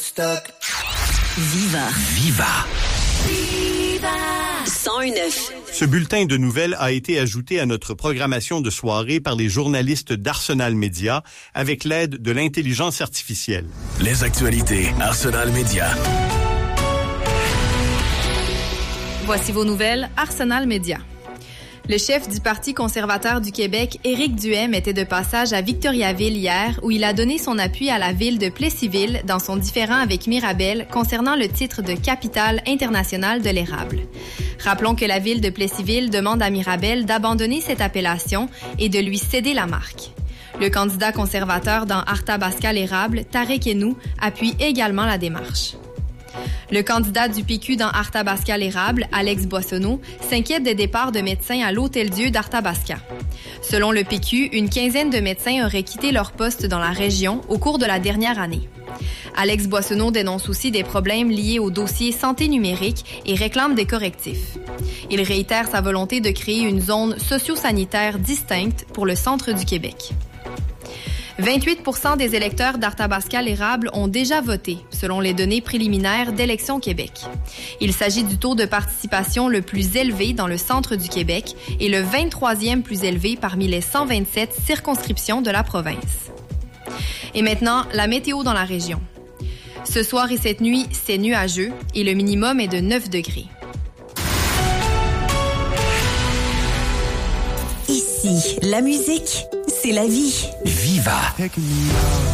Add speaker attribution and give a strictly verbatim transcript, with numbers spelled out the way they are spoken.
Speaker 1: Woodstock. Viva. Viva. Viva. cent un neuf.
Speaker 2: Ce bulletin de nouvelles a été ajouté à notre programmation de soirée par les journalistes d'Arsenal Média avec l'aide de l'intelligence artificielle.
Speaker 3: Les actualités Arsenal Média.
Speaker 4: Voici vos nouvelles Arsenal Média. Le chef du Parti conservateur du Québec, Éric Duhaime, était de passage à Victoriaville hier, où il a donné son appui à la ville de Plessisville dans son différend avec Mirabel concernant le titre de capitale internationale de l'érable. Rappelons que la ville de Plessisville demande à Mirabel d'abandonner cette appellation et de lui céder la marque. Le candidat conservateur dans Arthabasca-l'érable, Tarek Enou, appuie également la démarche. Le candidat du P Q dans Arthabasca-l'érable, Alex Boissonneau, s'inquiète des départs de médecins à l'Hôtel-Dieu d'Arthabasca. Selon le P Q, une quinzaine de médecins auraient quitté leur poste dans la région au cours de la dernière année. Alex Boissonneau dénonce aussi des problèmes liés au dossier santé numérique et réclame des correctifs. Il réitère sa volonté de créer une zone socio-sanitaire distincte pour le centre du Québec. vingt-huit pour cent des électeurs d'Arthabasca-l'érable ont déjà voté, selon les données préliminaires d'Élections Québec. Il s'agit du taux de participation le plus élevé dans le centre du Québec et le vingt-troisième plus élevé parmi les cent vingt-sept circonscriptions de la province. Et maintenant, la météo dans la région. Ce soir et cette nuit, c'est nuageux et le minimum est de neuf degrés.
Speaker 1: Ici, la musique, c'est la vie.
Speaker 3: Viva.